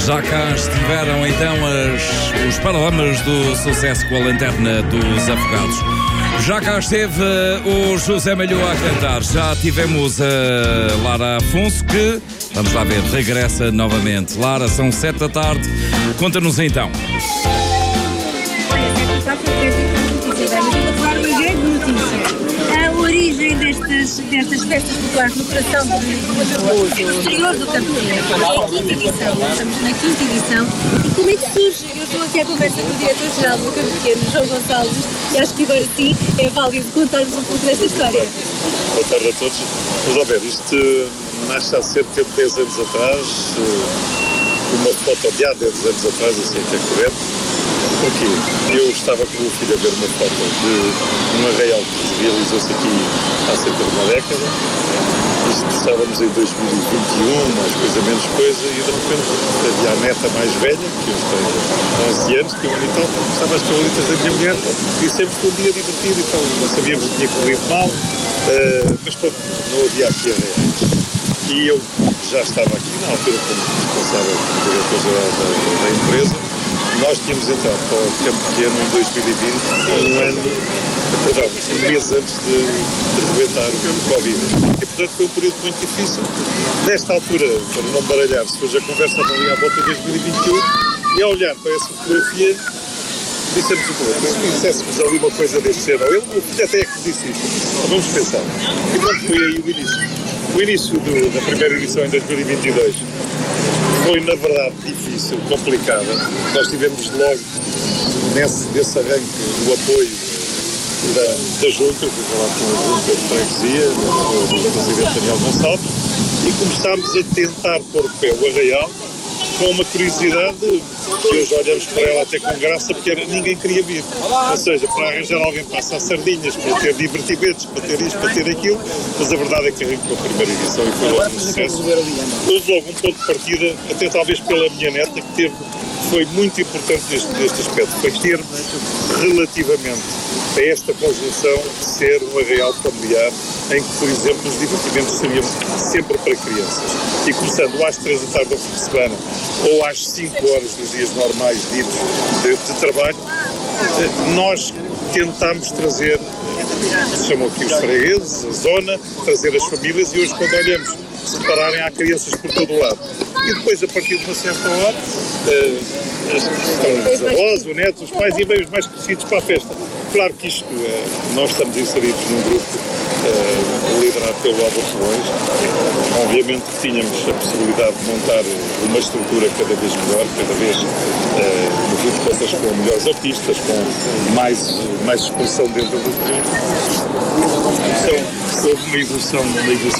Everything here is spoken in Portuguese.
Já cá estiveram então os Paralamas do Sucesso com a Lanterna dos Afogados. Já cá esteve o José Malhoa a cantar. Já tivemos a Lara Afonso, que, vamos lá ver, regressa novamente. Lara, são 7 da tarde. Conta-nos então. A origem destas festas populares no coração do exterior do Campo Pequeno é a quinta edição. Estamos na quinta edição. E como é que surge? Eu estou aqui à conversa com o diretor-geral do Campo Pequeno, João Gonçalves, e acho que agora sim é válido contar-nos um pouco desta história. Boa tarde a todos. Vamos lá ver, isto nasce há cerca de 10 anos atrás, uma foto de há 10 anos atrás, assim que é correto. Porque eu estava com o meu filho a ver uma foto de um arraial que realizou-se aqui há cerca de uma década. Isto estávamos em 2021, mais coisa, menos coisa, e de repente havia a neta mais velha, que eu tenho 11 anos, tinha um ano e tal, estava às favoritas da minha mulher, e sempre foi um dia divertido e tal, não sabíamos que tinha corrido mal, mas pronto, não havia aqui arraiais. E eu já estava aqui, na altura, como responsável como diretor-geral da empresa. Nós tínhamos entrado para o Campo Pequeno em 2020, um mês antes de rebentar o Covid. E, portanto, foi um período muito difícil. Nesta altura, para não baralhar, se hoje a conversa não ia à volta de 2021, e ao olhar para essa fotografia, dissemos o que se disséssemos ali uma coisa deste género. Ele, o filho até é que disse isto. Então, vamos pensar. E pronto, foi aí o início. O início da primeira edição em 2022 foi, na verdade, difícil, complicada. Nós tivemos logo, nesse arranque, o apoio da Junta, fui falar com a Junta de Freguesia, do Presidente Daniel Gonçalves, e começámos a tentar pôr de pé o arraial com uma curiosidade que hoje olhamos para ela até com graça, porque ninguém queria vir. Ou seja, para arranjar alguém para assar sardinhas, para ter divertimentos, para ter isto, para ter aquilo, mas a verdade é que arrancou a primeira edição e foi logo um sucesso. Houve logo um ponto de partida, até talvez pela minha neta, que foi muito importante neste aspecto, foi ter relativamente a esta conjunção de ser um arraial familiar em que, por exemplo, os divertimentos seriam sempre para crianças. E começando às 3 da tarde ao fim de semana ou às 5 horas dos dias normais ditos de trabalho, nós tentámos trazer, se chamam aqui os fregueses, a zona, trazer as famílias, e hoje quando olhamos, se repararem, há crianças por todo o lado. E depois, a partir de uma certa hora, estão os avós, os netos, os pais e bem os mais crescidos para a festa. Claro que isto, nós estamos inseridos num grupo liderado pelo Álvaro Sobões. Obviamente que tínhamos a possibilidade de montar uma estrutura cada vez melhor, cada vez, no fim de contas, com melhores artistas, com mais expressão dentro do grupo. Então, houve uma evolução